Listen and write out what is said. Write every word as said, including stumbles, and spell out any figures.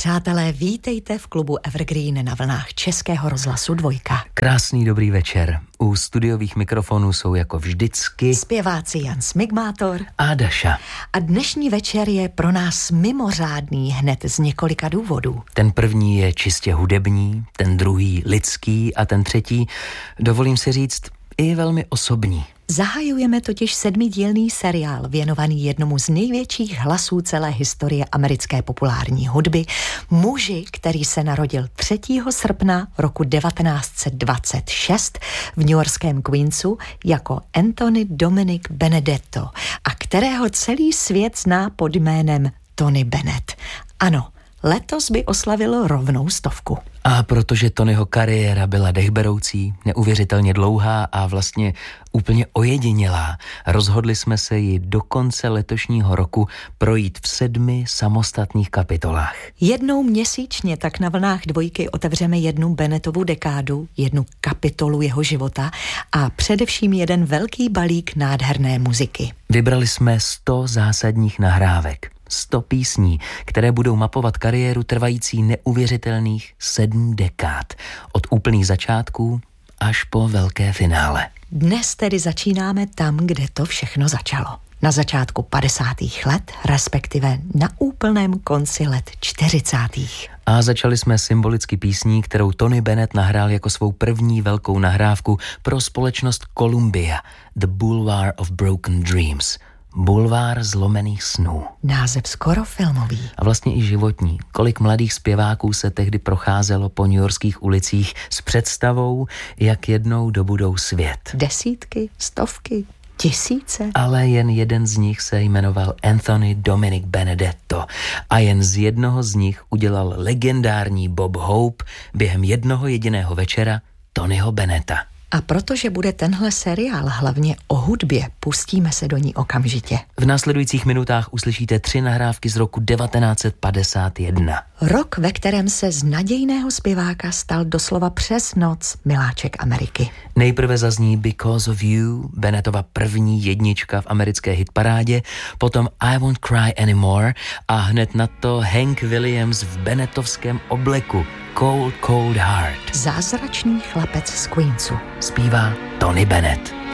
přátelé, vítejte v klubu Evergreen na vlnách Českého rozhlasu Dvojka. Krásný dobrý večer. U studiových mikrofonů jsou jako vždycky zpěváci Jan Smigmátor a Daša. A dnešní večer je pro nás mimořádný hned z několika důvodů. Ten první je čistě hudební, ten druhý lidský a ten třetí, dovolím si říct, i velmi osobní. Zahajujeme totiž sedmidílný seriál věnovaný jednomu z největších hlasů celé historie americké populární hudby, muži, který se narodil třetího srpna roku devatenáct set dvacet šest v newyorském Queensu jako Anthony Dominic Benedetto a kterého celý svět zná pod jménem Tony Bennett. Ano, letos by oslavilo rovnou stovku. A protože Tonyho kariéra byla dechberoucí, neuvěřitelně dlouhá a vlastně úplně ojedinělá, rozhodli jsme se ji do konce letošního roku projít v sedmi samostatných kapitolách. Jednou měsíčně tak na vlnách Dvojky otevřeme jednu Bennettovu dekádu, jednu kapitolu jeho života a především jeden velký balík nádherné muziky. Vybrali jsme sto zásadních nahrávek. Sto písní, které budou mapovat kariéru trvající neuvěřitelných sedm dekád. Od úplných začátků až po velké finále. Dnes tedy začínáme tam, kde to všechno začalo. Na začátku padesátých let, respektive na úplném konci let čtyřicátých. A začali jsme symbolicky písní, kterou Tony Bennett nahrál jako svou první velkou nahrávku pro společnost Columbia, The Boulevard of Broken Dreams. Bulvár zlomených snů. Název skoro filmový. A vlastně i životní. Kolik mladých zpěváků se tehdy procházelo po newyorských ulicích s představou, jak jednou dobudou svět. Desítky, stovky, tisíce. Ale jen jeden z nich se jmenoval Anthony Dominic Benedetto a jen z jednoho z nich udělal legendární Bob Hope během jednoho jediného večera Tonyho Bennetta. A protože bude tenhle seriál hlavně o hudbě, pustíme se do ní okamžitě. V následujících minutách uslyšíte tři nahrávky z roku devatenáct set padesát jedna. Rok, ve kterém se z nadějného zpěváka stal doslova přes noc miláček Ameriky. Nejprve zazní Because of You, Bennettova první jednička v americké hitparádě, potom I Won't Cry Anymore a hned na to Hank Williams v Bennettovském obleku Cold Cold Heart. Zázračný chlapec z Queensu. Zpívá Tony Bennett.